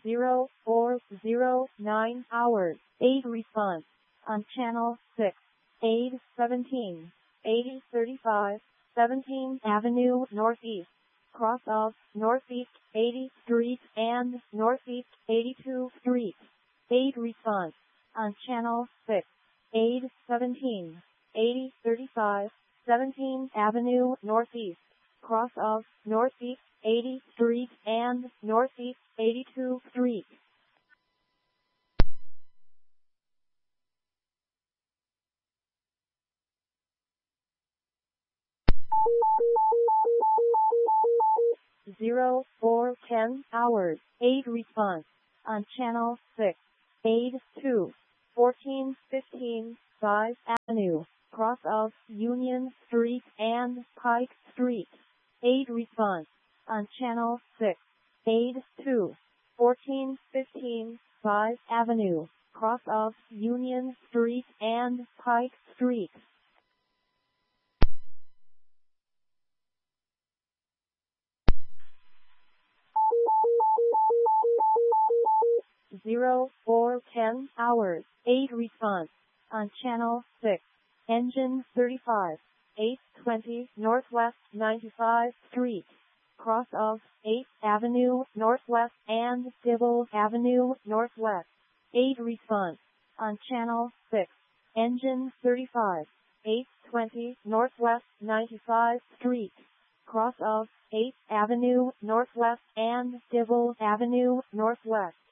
0409 hours. 8 response on channel 6. 817 8035 17th Avenue Northeast, cross of Northeast 80th Street and Northeast 82nd Street. 8 response on channel 6. 817 8035 17th Avenue Northeast, cross of Northeast 80th Street and Northeast 82nd Street. Zero 410 hours. 8 response on channel 6. 82 1415 5 Avenue, cross of Union Street and Pike Street. 8 response on channel 6. 82 1415 5 Avenue, cross of Union Street and Pike Street. 0410 hours. 8 response on channel 6. Engine 35 820 Northwest 95th Street, cross of 8th Avenue Northwest and Dibble Avenue Northwest. 8 response on channel 6. Engine 35 820 Northwest 95th Street, cross of 8th Avenue Northwest and Dibble Avenue Northwest.